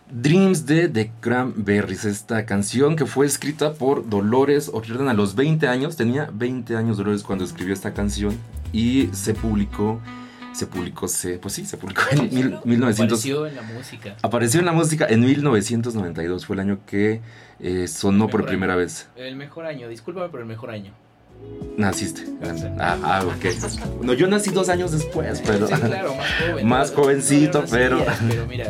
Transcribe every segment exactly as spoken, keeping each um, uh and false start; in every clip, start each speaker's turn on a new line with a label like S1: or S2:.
S1: Dreams de The Cranberries, esta canción que fue escrita por Dolores O'Riordan a los veinte años, tenía veinte años Dolores cuando escribió esta canción y se publicó, se publicó, se, pues sí, se publicó en mil, mil novecientos...
S2: Apareció en la música.
S1: Apareció en la música en mil novecientos noventa y dos, fue el año que eh, sonó por primera
S2: año.
S1: vez.
S2: El mejor año, discúlpame, pero el mejor año.
S1: Naciste. Ah, ah, ok. No, yo nací dos años después, pero...
S2: Sí, claro, más joven.
S1: Más
S2: no,
S1: jovencito,
S2: no, no
S1: pero...
S2: nacías, pero mira...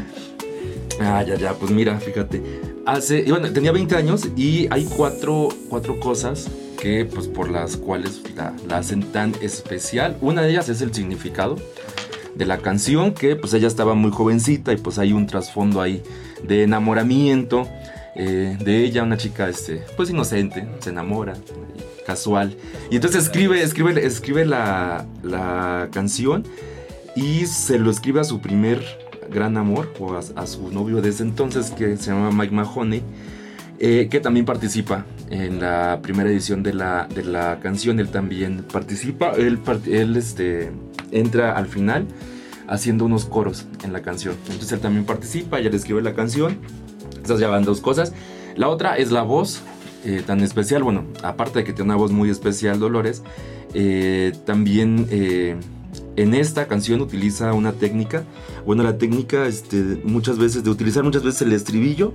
S1: Ah, ya, ya, pues mira, fíjate. Hace, bueno, tenía veinte años y hay cuatro, cuatro cosas que, pues, por las cuales la, la hacen tan especial. Una de ellas es el significado de la canción, que pues ella estaba muy jovencita y pues hay un trasfondo ahí de enamoramiento eh, de ella, una chica, este, pues inocente, se enamora, casual. Y entonces escribe, escribe, escribe la, la canción y se lo escribe a su primer gran amor, o a, a su novio desde entonces, que se llama Mike Mahoney, eh, que también participa en la primera edición de la, de la canción. Él también participa, él, él este, entra al final haciendo unos coros en la canción, entonces él también participa, ella le escribe la canción. Estas ya van dos cosas. La otra es la voz eh, tan especial, bueno, aparte de que tiene una voz muy especial Dolores, eh, también eh, en esta canción utiliza una técnica, bueno, la técnica este, muchas veces, de utilizar muchas veces el estribillo,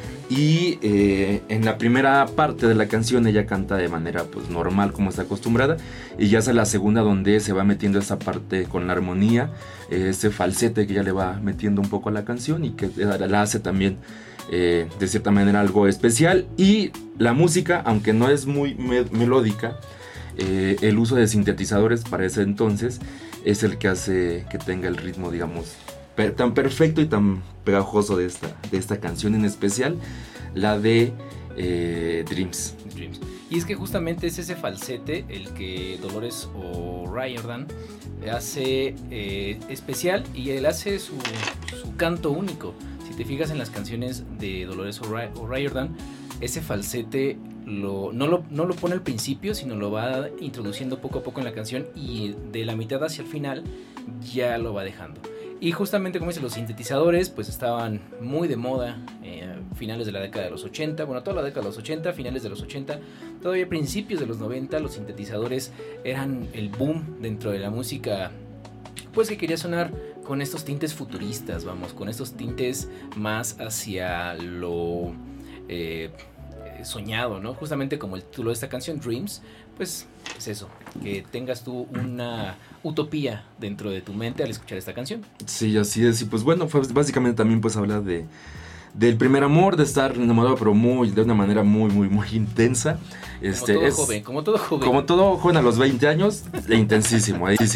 S1: y eh, en la primera parte de la canción ella canta de manera pues normal como está acostumbrada, y ya es la segunda donde se va metiendo esa parte con la armonía, eh, ese falsete que ya le va metiendo un poco a la canción y que la hace también eh, de cierta manera algo especial. Y la música, aunque no es muy me- melódica, eh, el uso de sintetizadores para ese entonces es el que hace que tenga el ritmo, digamos, per- tan perfecto y tan pegajoso de esta, de esta canción en especial, la de eh, Dreams.
S2: Dreams. Y es que justamente es ese falsete el que Dolores O'Riordan hace eh, especial, y él hace su, su canto único. Si te fijas en las canciones de Dolores O'Ri- O'Riordan, ese falsete lo, no, lo, no lo pone al principio, sino lo va introduciendo poco a poco en la canción, y de la mitad hacia el final ya lo va dejando. Y justamente, como dicen, los sintetizadores pues estaban muy de moda eh, finales de la década de los ochenta, bueno, toda la década de los ochenta, finales de los ochenta, todavía principios de los noventa, los sintetizadores eran el boom dentro de la música, pues que quería sonar con estos tintes futuristas, vamos, con estos tintes más hacia lo eh, soñado, ¿no? Justamente como el título de esta canción, Dreams, pues es eso, que tengas tú una utopía dentro de tu mente al escuchar esta canción.
S1: Sí, así es. Y pues bueno, pues básicamente también pues habla de del primer amor, de estar enamorado, pero muy de una manera muy muy muy intensa. Este
S2: como todo
S1: es
S2: joven, como todo joven.
S1: Como todo joven a los veinte años, e intensísimo, ahí sí.